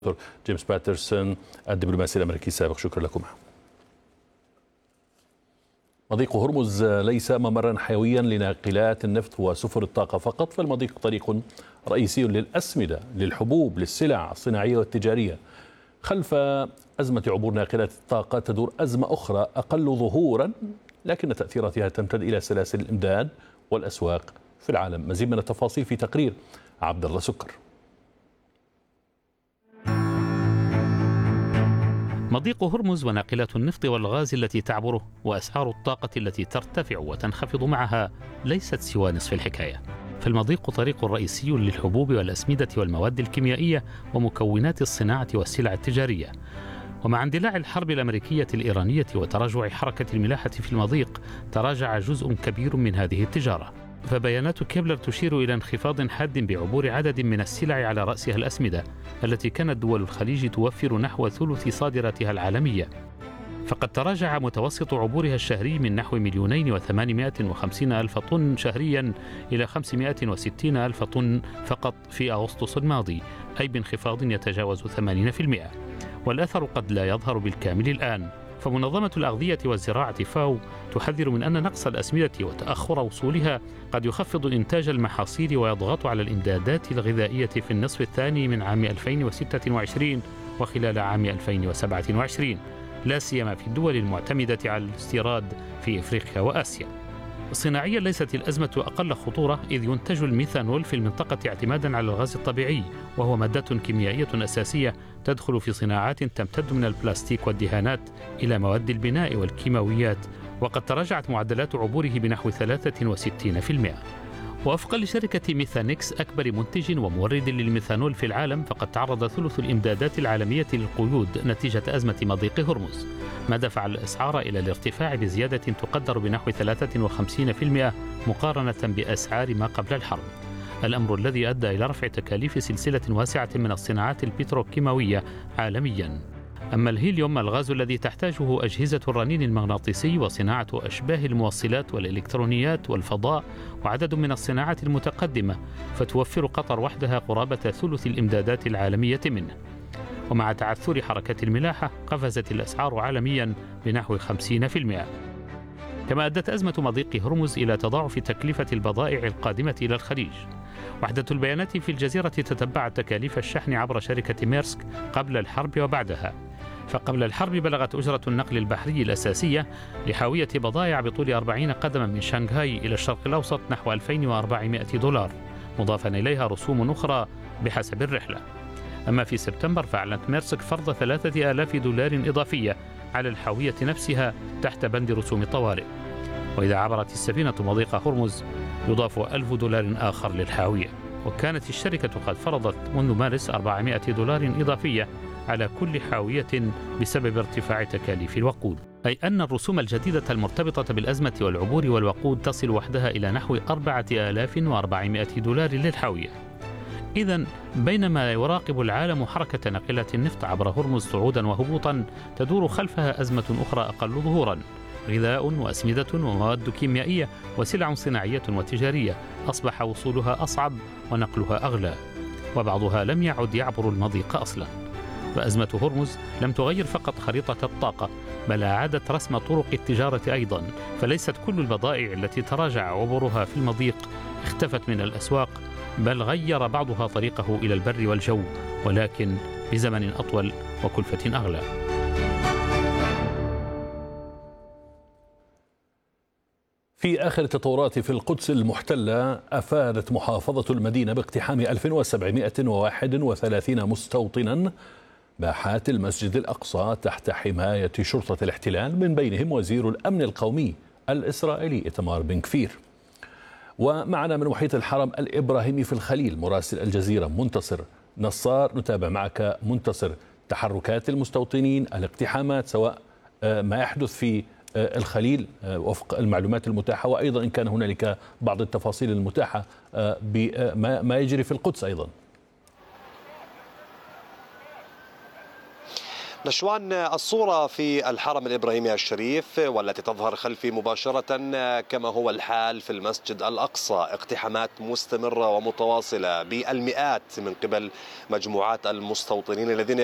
دكتور جيمس باترسون الدبلوماسي الأمريكي السابق، شكرا لكم. مضيق هرمز ليس ممرا حيويا لناقلات النفط وسفن الطاقة فقط، فالمضيق طريق رئيسي للأسمدة، للحبوب، للسلع الصناعية والتجارية. خلف أزمة عبور ناقلات الطاقة تدور أزمة أخرى أقل ظهورا لكن تأثيراتها تمتد إلى سلاسل الإمداد والأسواق في العالم. مزيد من التفاصيل في تقرير عبد الله سكر. مضيق هرمز وناقلات النفط والغاز التي تعبره وأسعار الطاقة التي ترتفع وتنخفض معها ليست سوى نصف الحكاية. فالمضيق طريق رئيسي للحبوب والأسمدة والمواد الكيميائية ومكونات الصناعة والسلع التجارية. ومع اندلاع الحرب الأمريكية الإيرانية وتراجع حركة الملاحة في المضيق، تراجع جزء كبير من هذه التجارة. فبيانات كيبلر تشير إلى انخفاض حاد بعبور عدد من السلع على رأسها الأسمدة التي كانت دول الخليج توفر نحو ثلث صادراتها العالمية. فقد تراجع متوسط عبورها الشهري من نحو 2,850,000 طن شهريا إلى 560,000 طن فقط في أغسطس الماضي، أي بانخفاض يتجاوز 80%. والأثر قد لا يظهر بالكامل الآن. فمنظمة الأغذية والزراعة فاو تحذر من أن نقص الأسمدة وتأخر وصولها قد يخفض إنتاج المحاصيل ويضغط على الإمدادات الغذائية في النصف الثاني من عام 2026 وخلال عام 2027، لا سيما في الدول المعتمدة على الاستيراد في إفريقيا وآسيا. صناعيا ليست الأزمة أقل خطورة، إذ ينتج الميثانول في المنطقة اعتمادا على الغاز الطبيعي، وهو مادة كيميائية أساسية تدخل في صناعات تمتد من البلاستيك والدهانات إلى مواد البناء والكيماويات، وقد تراجعت معدلات عبوره بنحو 63%. ووفقا لشركة ميثانكس أكبر منتج ومورد للميثانول في العالم، فقد تعرض ثلث الإمدادات العالمية للقيود نتيجة أزمة مضيق هرمز، ما دفع الأسعار إلى الارتفاع بزيادة تقدر بنحو 53% مقارنة بأسعار ما قبل الحرب، الأمر الذي أدى إلى رفع تكاليف سلسلة واسعة من الصناعات البتروكيماوية عالميا. أما الهيليوم، الغاز الذي تحتاجه أجهزة الرنين المغناطيسي وصناعة أشباه الموصلات والإلكترونيات والفضاء وعدد من الصناعات المتقدمة، فتوفر قطر وحدها قرابة ثلث الإمدادات العالمية منه. ومع تعثر حركة الملاحة قفزت الأسعار عالميا بنحو 50%. كما أدت أزمة مضيق هرمز إلى تضاعف تكلفة البضائع القادمة إلى الخليج. وحدة البيانات في الجزيرة تتبع تكاليف الشحن عبر شركة ميرسك قبل الحرب وبعدها. فقبل الحرب بلغت أجرة النقل البحري الأساسية لحاوية بضائع بطول 40 قدما من شنغهاي إلى الشرق الأوسط نحو $2,400، مضافا إليها رسوم أخرى بحسب الرحلة. أما في سبتمبر فأعلنت ميرسك فرض $3,000 إضافية على الحاوية نفسها تحت بند رسوم الطوارئ. وإذا عبرت السفينة مضيق هرمز يضاف $1,000 آخر للحاوية. وكانت الشركة قد فرضت منذ مارس $400 إضافية على كل حاوية بسبب ارتفاع تكاليف الوقود، أي أن الرسوم الجديدة المرتبطة بالأزمة والعبور والوقود تصل وحدها إلى نحو $4,400 للحاوية. إذن بينما يراقب العالم حركة ناقلات النفط عبر هرمز صعودا وهبوطا، تدور خلفها أزمة أخرى أقل ظهورا: غذاء وأسمدة ومواد كيميائية وسلع صناعية وتجارية أصبح وصولها أصعب ونقلها أغلى، وبعضها لم يعد يعبر المضيق أصلا. فأزمة هرمز لم تغير فقط خريطة الطاقة، بل أعادت رسم طرق التجارة أيضا. فليست كل البضائع التي تراجع عبورها في المضيق اختفت من الأسواق، بل غير بعضها طريقه إلى البر والجو، ولكن بزمن أطول وكلفة أغلى. في آخر التطورات في القدس المحتلة، أفادت محافظة المدينة باقتحام 1731 مستوطنا باحات المسجد الأقصى تحت حماية شرطة الاحتلال، من بينهم وزير الأمن القومي الإسرائيلي إيتمار بن كفير. ومعنا من محيط الحرم الإبراهيمي في الخليل مراسل الجزيرة منتصر نصار. نتابع معك منتصر تحركات المستوطنين، الاقتحامات، سواء ما يحدث في الخليل وفق المعلومات المتاحة، وأيضا إن كان هنالك بعض التفاصيل المتاحة بما يجري في القدس أيضا. نشوان، الصورة في الحرم الإبراهيمي الشريف والتي تظهر خلفي مباشرة كما هو الحال في المسجد الأقصى، اقتحامات مستمرة ومتواصلة بالمئات من قبل مجموعات المستوطنين الذين